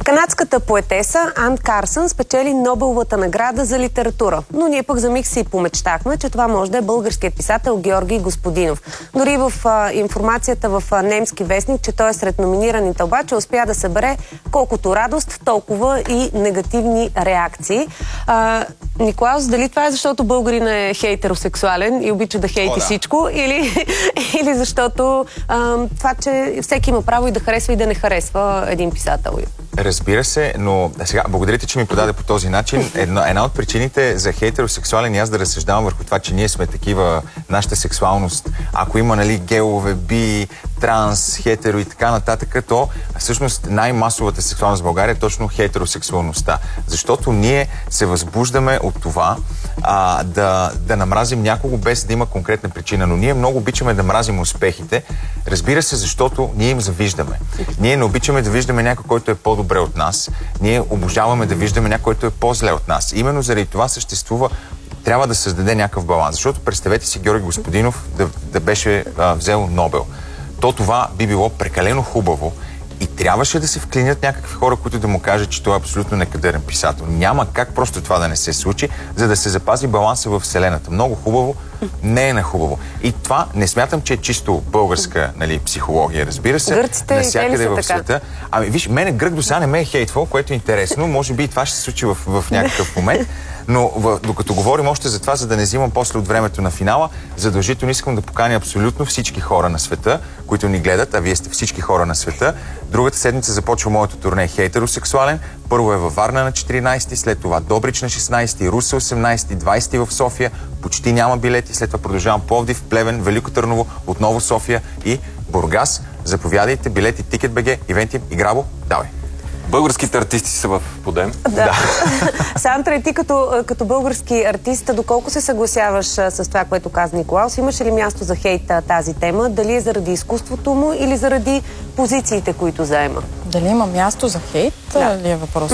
Канадската поетеса Ан Карсън спечели Нобеловата награда за литература. Но ние пък за миг си помечтахме, че това може да е българският писател Георги Господинов. Дори в информацията в немски вестник, че той е сред номинираните, обаче успя да събере колкото радост, толкова и негативни реакции. Николаус, дали това е защото българин е хейтеросексуален и обича да хейти всичко, или защото това, че всеки има право и да харесва и да не харесва един писател? Разбира се, но сега, благодарите, че ми подаде по този начин. Една от причините за хейтеросексуален и аз да разсъждавам върху това, че ние сме такива, нашата сексуалност, ако има, нали, геове, би, транс, хетеро и така нататък, то всъщност най-масовата сексуалност в България е точно хетеросексуалността. Защото ние се възбуждаме от това да намразим някого без да има конкретна причина. Но ние много обичаме да мразим успехите. Разбира се, защото ние им завиждаме. Ние не обичаме да виждаме някой, който е по-добре от нас. Ние обожаваме да виждаме някой, който е по-зле от нас. Именно заради това трябва да създаде някакъв баланс. Защото представете си Георги Господинов да беше взел Нобел. То това би било прекалено хубаво и трябваше да се вклинят някакви хора, които да му кажат, че той е абсолютно некадърен писател. Няма как просто това да не се случи, за да се запази баланса във Вселената. Много хубаво не е на хубаво. И това не смятам, че е чисто българска, нали, психология, разбира се. Гърците навсякъде в света. Ами виж, мене грък до сега не ме е хейтвал, което е интересно. Може би и това ще се случи в някакъв момент. Но докато говорим още за това, за да не взимам после от времето на финала, задължително искам да поканя абсолютно всички хора на света, които ни гледат, а вие сте всички хора на света. Другата седмица започва моето турне хейтеросексуален. Първо е във Варна на 14, след това Добрич на 16, Русе 18, 20 в София. Почти няма билети. След това продължавам Пловдив, Плевен, Велико Търново, отново София и Бургас. Заповядайте, билети, Тикет.бг, Ивентим и Грабо. Давай! Българските артисти са в подем. Да. Сандра, ти като български артист, доколко се съгласяваш с това, което каза Николаус? Имаш ли място за хейта тази тема? Дали е заради изкуството му или заради позициите, които заема? Дали има място за хейт, ли е въпрос?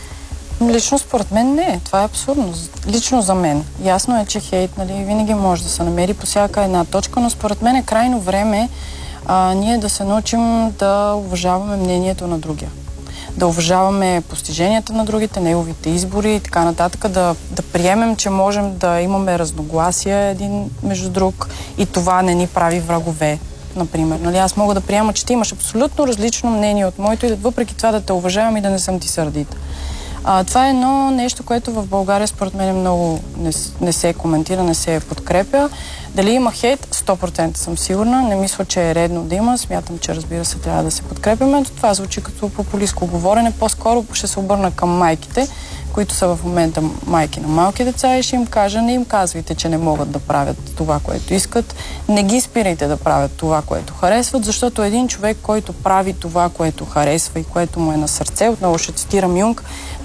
Лично според мен не. Това е абсурдно. Лично за мен. Ясно е, че хейт, нали, винаги може да се намери по всяка една точка, но според мен е крайно време ние да се научим да уважаваме мнението на другия. Да уважаваме постиженията на другите, неговите избори и така нататък, да приемем, че можем да имаме разногласия един между друг и това не ни прави врагове, например. Нали, аз мога да приема, че ти имаш абсолютно различно мнение от моето и въпреки това да те уважавам и да не съм ти сърдита. Това е едно нещо, което в България според мен много не се коментира, не се подкрепя. Дали има хейт? 100% съм сигурна. Не мисля, че е редно да има. Смятам, че разбира се трябва да се подкрепяме. Това звучи като популистко говорене. По-скоро ще се обърна към майките, които са в момента майки на малки деца и ще им кажа, не им казвайте, че не могат да правят това, което искат. Не ги спирайте да правят това, което харесват, защото един човек, който прави това, което харесва и което му е на сърце, отново ще цитирам Юнг,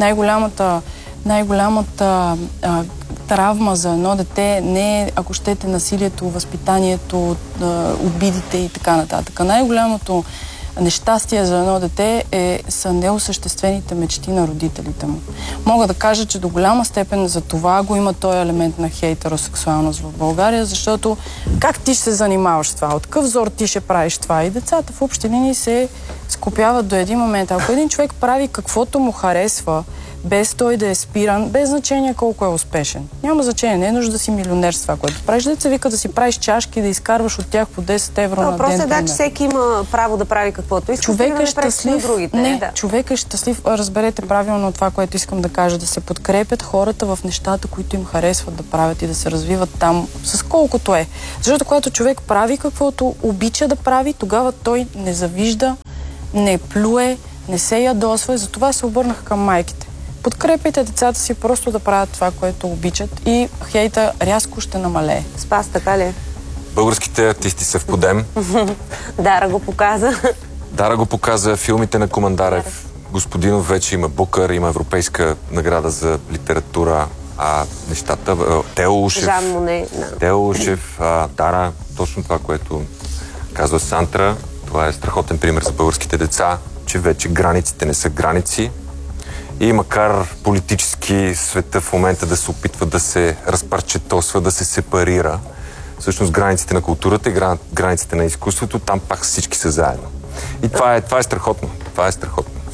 най-голямата травма за едно дете не е, ако щете, насилието, възпитанието, обидите и така нататък. Най-голямото нещастие за едно дете са неосъществените мечти на родителите му. Мога да кажа, че до голяма степен за това го има този елемент на хейтеросексуалност в България, защото как ти ще се занимаваш с това? От какъв зор ти ще правиш това? И децата в общи линии се скопяват до един момент. Ако един човек прави каквото му харесва, без той да е спиран, без значение колко е успешен. Няма значение, не е нужда да си милионер с това, което правиш. Деца вика да си правиш чашки, да изкарваш от тях по 10 евро на ден. Просто е че всеки има право да прави каквото иска. Човек е щастлив. Не, човек е щастлив. Разберете правилно това, което искам да кажа. Да се подкрепят хората в нещата, които им харесват да правят и да се развиват там с колкото е. Защото когато човек прави каквото обича да прави, тогава той не завижда, не плюе, не се ядосва. Затова се обърнах към майките. Подкрепите децата си просто да правят това, което обичат и хейта рязко ще намалее. Спас, така ли? Българските артисти са в подем. Дара го показа. Дара го показа, филмите на Командарев. Господинов вече има Букър, има Европейска награда за литература, нещата. Тео Ушев. Жан Моне. Тео Ушев, Дара, точно това, което казва Сандра. Това е страхотен пример за българските деца, че вече границите не са граници. И макар политически света в момента да се опитва да се разпарчетосва, да се сепарира, всъщност границите на културата и границите на изкуството, там пак всички са заедно. И това е страхотно. Това е страхотно.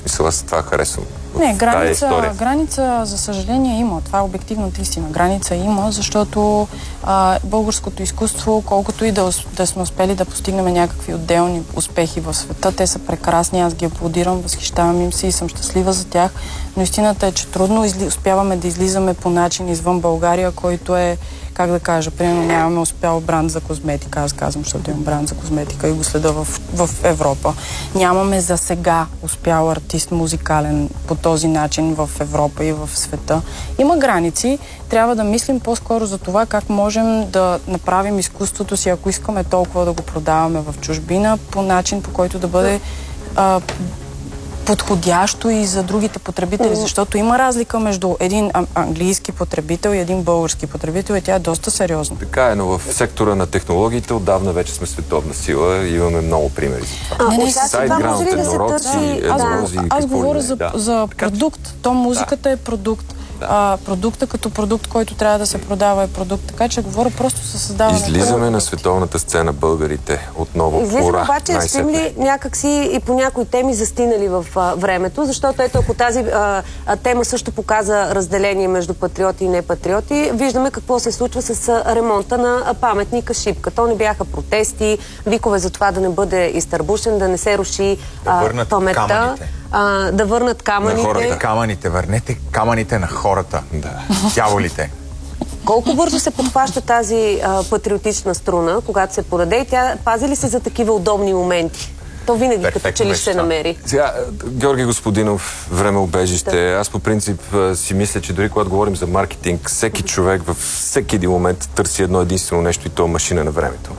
смисъл, аз това харесвам. Не, граница, за съжаление, има. Това е обективната истина. Граница има, защото българското изкуство, колкото и да сме успели да постигнем някакви отделни успехи в света, те са прекрасни, аз ги аплодирам, възхищавам им се и съм щастлива за тях, но истината е, че трудно успяваме да излизаме по начин извън България, който е, как да кажа, примерно нямаме успял бранд за козметика, аз казвам, защото имам бранд за козметика и го следа в Европа. Нямаме за сега успял артист музикален по този начин в Европа и в света. Има граници, трябва да мислим по-скоро за това как можем да направим изкуството си, ако искаме толкова да го продаваме в чужбина, по начин, по който да бъде подходящо и за другите потребители, защото има разлика между един английски потребител и един български потребител и тя е доста сериозна. Така е, но в сектора на технологиите отдавна вече сме световна сила и имаме много примери за това. SiteGround, еднороци, аз говоря за продукт. То музиката е продукт. Продукта като продукт, който трябва да се продава е продукт. Така че говоря просто със създаване. Излизаме на световната сцена българите отново. Излизаме, обаче сме ли някакси и по някои теми застинали в времето, защото ето ако тази тема също показа разделение между патриоти и непатриоти, виждаме какво се случва с ремонта на паметника Шипка. То не бяха протести, викове за това да не бъде изтърбушен, да не се руши паметта. Да върнат камъните. Върнете камъните на хората. Да. Дяволите. Колко бързо се подхваща тази патриотична струна, когато се подаде и тя пази ли се за такива удобни моменти? То винаги като че ли се намери. Сега, Георги Господинов, времеубежище. Аз по принцип си мисля, че дори когато говорим за маркетинг, всеки човек във всеки един момент търси едно единствено нещо и то е машина на времето.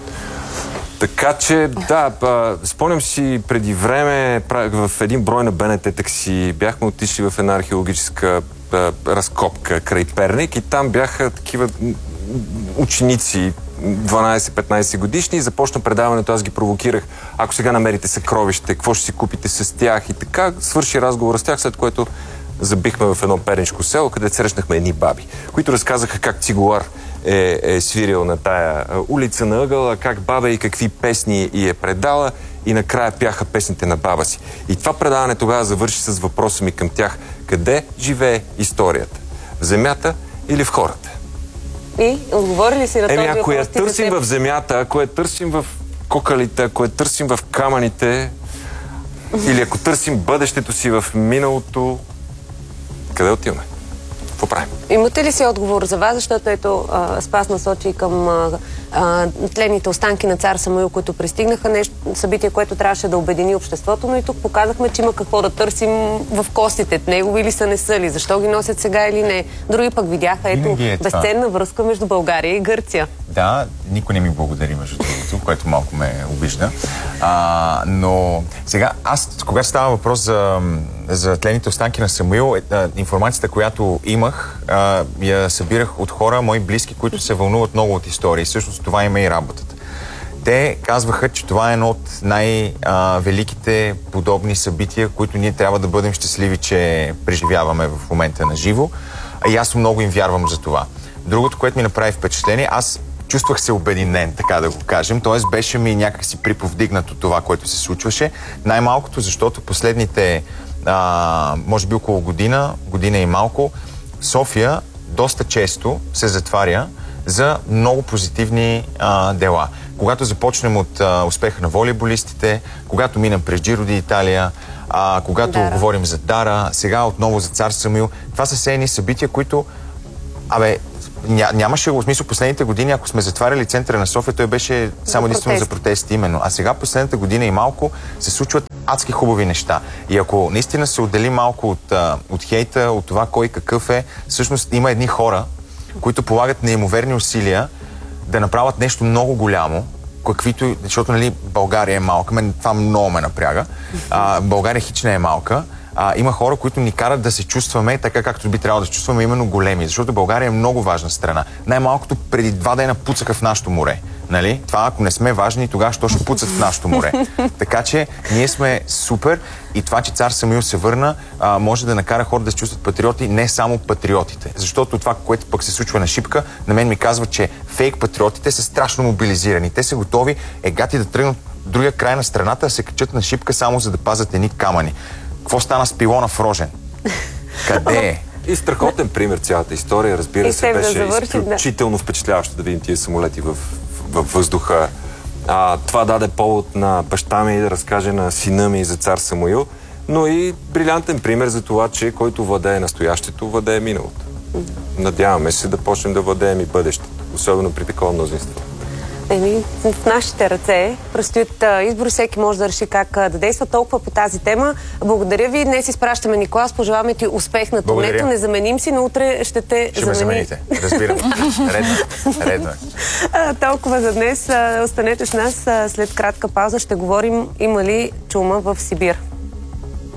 Така че, да, спомням си преди време в един брой на БНТ такси бяхме отишли в една археологическа разкопка край Перник и там бяха такива ученици 12-15 годишни и започна предаването, аз ги провокирах. Ако сега намерите съкровище, какво ще си купите с тях и така свърши разговора с тях, след което забихме в едно пернишко село, където срещнахме едни баби, които разказаха как цигулар е свирил на тая улица на ъгъла, как баба и какви песни й е предала и накрая пяха песните на баба си. И това предаване тогава завърши с въпроса ми към тях: къде живее историята? В земята или в хората? И отговори ли си на този въпрос? Ако я търсим в земята, ако я търсим в кокалите, ако я търсим в камъните, или ако търсим бъдещето си в миналото, къде отиваме? Какво правим? Имате ли си отговор за вас? Защото ето Спас насочи към тленните останки на цар Самуил, които пристигнаха, събитие, което трябваше да обедини обществото, но и тук показахме, че има какво да търсим в костите. Негови ли са, не са ли? Защо ги носят сега или не? Други пък видяха, безценна връзка между България и Гърция. Да, никой не ми благодари, между другото, което малко ме обижда. Но сега, аз, когато става въпрос за тлените останки на Самуил, информацията, която имах, я събирах от хора, мои близки, които се вълнуват много от истории. Всъщност това има и работата. Те казваха, че това е едно от най-великите подобни събития, които ние трябва да бъдем щастливи, че преживяваме в момента на живо. И аз много им вярвам за това. Другото, което ми направи впечатление, аз чувствах се обединен, така да го кажем. Тоест беше ми някакси приповдигнато това, което се случваше. Най-малкото, защото последните, може би около година и малко, София доста често се затваря за много позитивни дела. Когато започнем от успеха на волейболистите, когато минем през Джиро ди Италия, когато говорим за Дара, сега отново за цар Самуил, това са все едни събития, които нямаше в смисъл последните години, ако сме затваряли центъра на София, той беше само единствено за протести именно. А сега последната година и малко се случват адски хубави неща. И ако наистина се отдели малко от хейта, от това кой какъв е, всъщност има едни хора, които полагат неимоверни усилия да направят нещо много голямо, каквито, защото нали, България е малка, това много ме напряга. България хич не е малка. Има хора, които ни карат да се чувстваме така, както би трябвало да се чувстваме, именно големи. Защото България е много важна страна. Най-малкото преди 2 дена пуцаха в нашото море. Нали? Това, ако не сме важни, тогава що ще пуцат в нашото море. Така че ние сме супер и това, че цар Самуил се върна, може да накара хора да се чувстват патриоти, не само патриотите. Защото това, което пък се случва на Шипка, на мен ми казва, че фейк патриотите са страшно мобилизирани. Те са готови егати да тръгнат другия край на страната, да се качат на Шипка само за да пазят едни камъни. Какво стана с пилона в Рожен? Къде е? И страхотен пример цялата история, разбира се, беше изключително впечатляващо да видим тия самолети във въздуха. Това даде повод на баща ми да разкаже на сина ми за цар Самуил, но и брилянтен пример за това, че който владее настоящето, владее миналото. Надяваме се да почнем да владеем и бъдещето, особено при такова мнозинство. В нашите ръце предстоят избори, всеки може да реши как да действа. Толкова по тази тема. Благодаря ви. Днес изпращаме Николас. Пожелаваме ти успех на турнето. Не заменим си, но утре ще те ме замените. Разбирам. Редно е. Толкова за днес. Останете с нас. След кратка пауза ще говорим има ли чума в Сибир.